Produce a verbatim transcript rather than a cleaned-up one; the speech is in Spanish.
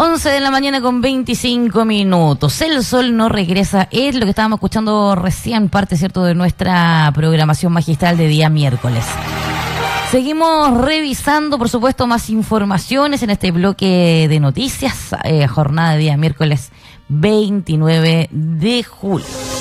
once de la mañana con veinticinco minutos. El sol no regresa, es lo que estábamos escuchando recién, parte, ¿cierto?, de nuestra programación magistral de día miércoles. Seguimos revisando, por supuesto, más informaciones en este bloque de noticias, eh, jornada de día miércoles veintinueve de julio.